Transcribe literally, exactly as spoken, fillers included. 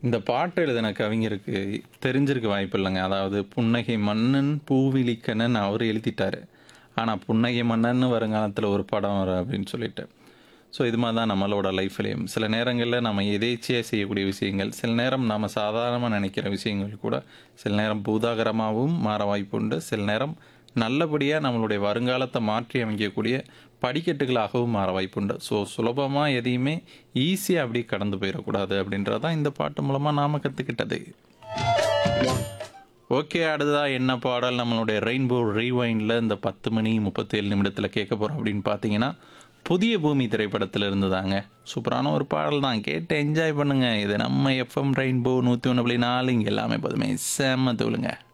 இந்த பாட்டு எழுதின கவிஞருக்கு தெரிஞ்சிருக்க வாய்ப்பில்லங்க. அதாவது புன்னகை மன்னன், பூவிழிக்கண்ணன் அவரு எழுதிட்டாரு. ஆனா, புன்னகை மன்னன்னு வருங்காலத்தில ஒரு படம் வரும் அப்படின்னு சொல்லிட்டு. ஸோ, இது மாரி தான் நம்மளோட லைஃப்லயும். சில நேரங்கள்ல நம்ம எதேர்ச்சையா செய்யக்கூடிய விஷயங்கள், சில நேரம் நாம சாதாரணமா நெனைக்கிற விஷயங்கள் கூட, சில நேரம் பூதாகரமாவும் மாற வாய்ப்புண்டு. சில நேரம் நல்லபடியா நம்மளுடைய வருங்காலத்த மாற்றி அமைக்கக்கூடிய படிக்கட்டுகளாகவும் மாற வாய்ப்புண்டு. ஸோ, சுலபமா எதையுமே ஈஸியா அப்படியே கடந்து போயிறக்கூடாது அப்படின்றது தான் இந்த பாட்டு மூலமா நாம கத்துக்கிட்டது. ஓகே. அடுத்ததா என்ன பாடல் நம்மளுடைய ரெயின்போ ரீவைண்ட்ல இந்த பத்து மணி முப்பத்தி ஏழு நிமிடத்தில கேட்க போறோம் அப்படின்னு பார்த்தீங்கன்னா, புதிய பூமி திரைப்படத்தில இருந்து தாங்க. சூப்பரான ஒரு பாடல் தான். கேட்டு என்ஜாய் பண்ணுங்க. இது நம்ம எஃப்எம் ரெயின்போ நூற்றி ஒன்று புள்ளி நாலு இங்க எல்லாமே எப்போதுமே செம்ம தூளுங்க.